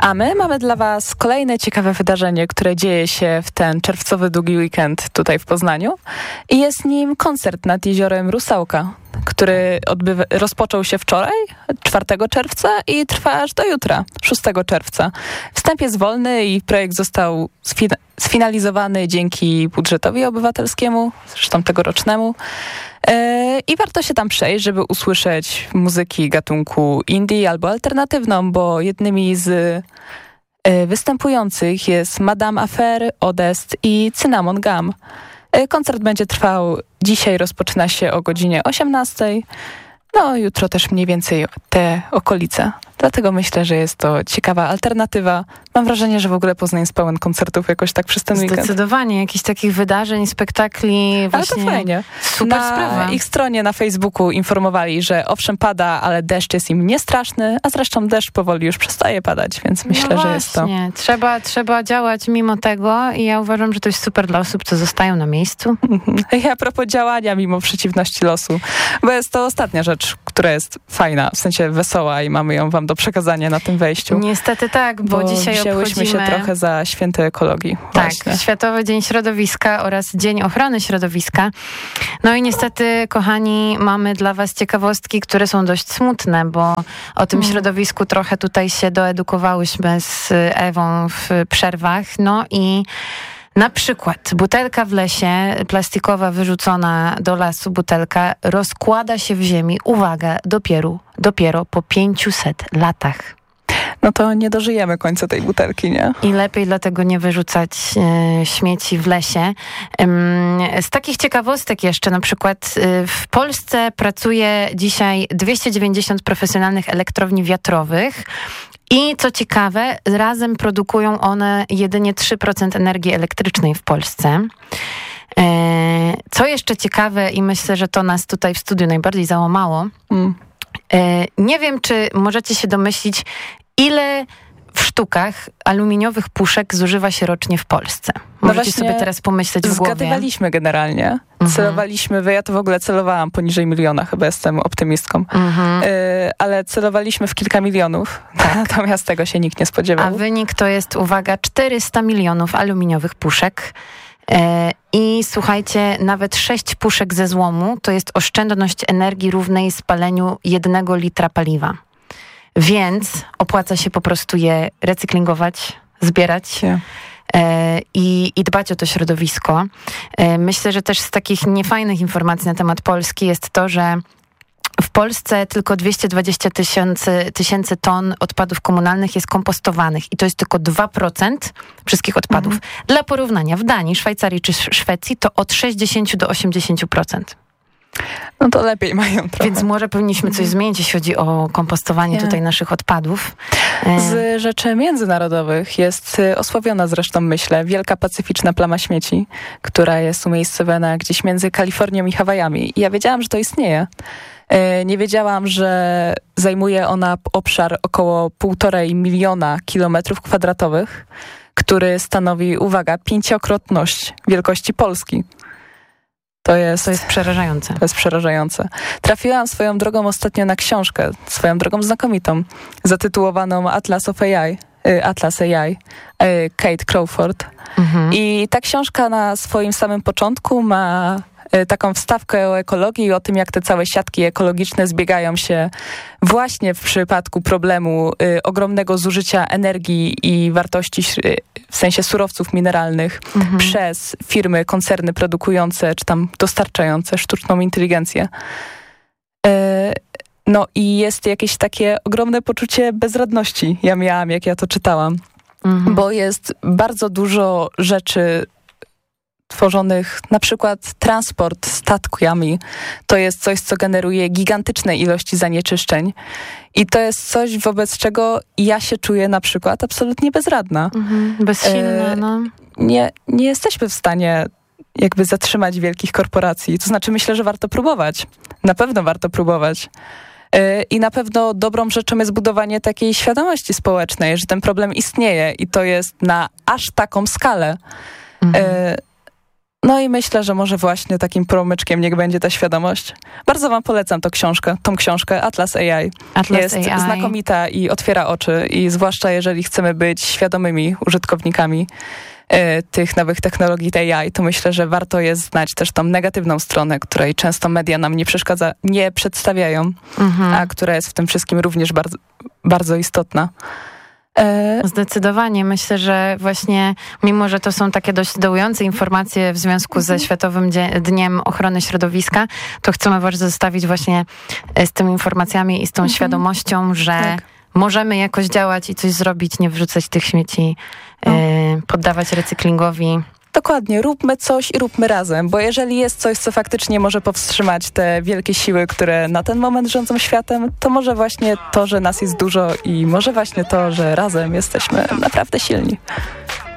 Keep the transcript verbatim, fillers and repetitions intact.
A my mamy dla was kolejne ciekawe wydarzenie, które dzieje się w ten czerwcowy długi weekend tutaj w Poznaniu. I jest nim koncert nad jeziorem Rusałka, który odbywa, rozpoczął się wczoraj, czwartego czerwca i trwa aż do jutra, szóstego czerwca. Wstęp jest wolny i projekt został sfin- sfinalizowany dzięki budżetowi obywatelskiemu, zresztą tegorocznemu. Yy, I warto się tam przejść, żeby usłyszeć muzyki gatunku indie albo alternatywną, bo jednymi z yy, występujących jest Madame Affair, Odest i Cinnamon Gum. Yy, koncert będzie trwał dzisiaj, rozpoczyna się o godzinie osiemnastej. No, jutro też mniej więcej te okolice. Dlatego myślę, że jest to ciekawa alternatywa. Mam wrażenie, że w ogóle Poznań jest pełen koncertów jakoś tak przez ten weekend. Zdecydowanie. Jakichś takich wydarzeń, spektakli. Właśnie. Ale to fajnie. Super na sprawa. Na ich stronie na Facebooku informowali, że owszem pada, ale deszcz jest im niestraszny, a zresztą deszcz powoli już przestaje padać, więc myślę, no że jest to... Trzeba, trzeba działać mimo tego i ja uważam, że to jest super dla osób, co zostają na miejscu. I a propos działania mimo przeciwności losu, bo jest to ostatnia rzecz, która jest fajna, w sensie wesoła i mamy ją wam do przekazania na tym wejściu. Niestety tak, bo, bo dzisiaj wzięłyśmy obchodzimy... się trochę za święto ekologii. Tak, właśnie. Światowy Dzień Środowiska oraz Dzień Ochrony Środowiska. No i niestety, kochani, mamy dla was ciekawostki, które są dość smutne, bo o tym hmm. środowisku trochę tutaj się doedukowałyśmy z Ewą w przerwach. No i na przykład butelka w lesie, plastikowa wyrzucona do lasu butelka, rozkłada się w ziemi, uwaga, dopiero, dopiero po pięciuset latach. No to nie dożyjemy końca tej butelki, nie? I lepiej dlatego nie wyrzucać e, śmieci w lesie. Ym, z takich ciekawostek jeszcze, na przykład y, w Polsce pracuje dzisiaj dwieście dziewięćdziesiąt profesjonalnych elektrowni wiatrowych. I co ciekawe, razem produkują one jedynie trzy procent energii elektrycznej w Polsce. Co jeszcze ciekawe i myślę, że to nas tutaj w studiu najbardziej załamało. Mm. Nie wiem, czy możecie się domyślić, ile w sztukach aluminiowych puszek zużywa się rocznie w Polsce. Możecie no sobie teraz pomyśleć w głowie. Zgadywaliśmy generalnie. Mhm. Celowaliśmy, ja to w ogóle celowałam poniżej miliona, chyba jestem optymistką. Mhm. Y, ale celowaliśmy w kilka milionów. Tak. Natomiast tego się nikt nie spodziewał. A wynik to jest, uwaga, czterysta milionów aluminiowych puszek. I słuchajcie, nawet sześć puszek ze złomu to jest oszczędność energii równej spaleniu jednego litra paliwa. Więc opłaca się po prostu je recyklingować, zbierać yeah. e, i, i dbać o to środowisko. E, myślę, że też z takich niefajnych informacji na temat Polski jest to, że w Polsce tylko dwieście dwadzieścia tysięcy ton odpadów komunalnych jest kompostowanych i to jest tylko dwa procent wszystkich odpadów. Mhm. Dla porównania w Danii, Szwajcarii czy Szwecji to od sześćdziesiąt do osiemdziesięciu procent. No to lepiej mają trochę. Więc może powinniśmy coś zmienić, jeśli chodzi o kompostowanie yeah. tutaj naszych odpadów. Z rzeczy międzynarodowych jest osławiona zresztą, myślę, Wielka Pacyficzna Plama Śmieci, która jest umiejscowiona gdzieś między Kalifornią i Hawajami. I ja wiedziałam, że to istnieje. Nie wiedziałam, że zajmuje ona obszar około półtorej miliona kilometrów kwadratowych, który stanowi, uwaga, pięciokrotność wielkości Polski. To jest, to jest przerażające. To jest przerażające. Trafiłam swoją drogą ostatnio na książkę, swoją drogą znakomitą, zatytułowaną Atlas of A I, Atlas A I, Kate Crawford. Mhm. I ta książka na swoim samym początku ma taką wstawkę o ekologii i o tym, jak te całe siatki ekologiczne zbiegają się właśnie w przypadku problemu y, ogromnego zużycia energii i wartości y, w sensie surowców mineralnych mhm. przez firmy, koncerny produkujące czy tam dostarczające sztuczną inteligencję. Y, no i jest jakieś takie ogromne poczucie bezradności. Ja miałam, jak ja to czytałam. Mhm. Bo jest bardzo dużo rzeczy tworzonych, na przykład transport statkami, to jest coś, co generuje gigantyczne ilości zanieczyszczeń i to jest coś, wobec czego ja się czuję na przykład absolutnie bezradna. Mhm, bezsilna, no. Nie, nie jesteśmy w stanie jakby zatrzymać wielkich korporacji. To znaczy myślę, że warto próbować. Na pewno warto próbować. I na pewno dobrą rzeczą jest budowanie takiej świadomości społecznej, że ten problem istnieje i to jest na aż taką skalę. Mhm. No i myślę, że może właśnie takim promyczkiem niech będzie ta świadomość. Bardzo wam polecam tą książkę, tą książkę Atlas A I. Atlas Jest A I. znakomita i otwiera oczy i zwłaszcza jeżeli chcemy być świadomymi użytkownikami y, tych nowych technologii A I, to myślę, że warto jest znać też tą negatywną stronę, której często media nam nie przeszkadza, nie przedstawiają, mhm. a która jest w tym wszystkim również bardzo, bardzo istotna. Zdecydowanie. Myślę, że właśnie mimo, że to są takie dość dołujące informacje w związku ze Światowym Dniem Ochrony Środowiska, to chcemy was zostawić właśnie z tymi informacjami i z tą mhm. świadomością, że tak. możemy jakoś działać i coś zrobić, nie wrzucać tych śmieci, no. y, poddawać recyklingowi. Dokładnie, róbmy coś i róbmy razem, bo jeżeli jest coś, co faktycznie może powstrzymać te wielkie siły, które na ten moment rządzą światem, to może właśnie to, że nas jest dużo i może właśnie to, że razem jesteśmy naprawdę silni.